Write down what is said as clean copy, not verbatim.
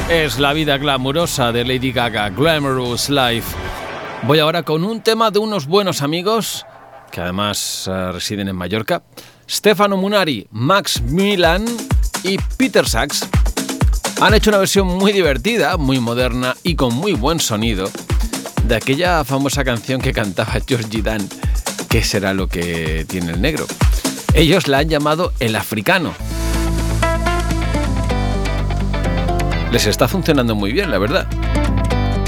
Es la vida glamurosa de Lady Gaga, Glamorous Life. Voy ahora con un tema de unos buenos amigos que además residen en Mallorca. Stefano Munari, Max Milan y Peter Sachs han hecho una versión muy divertida, muy moderna y con muy buen sonido de aquella famosa canción que cantaba Georgie Dan, ¿Qué será lo que tiene el negro? Ellos la han llamado El Africano. Les está funcionando muy bien, la verdad.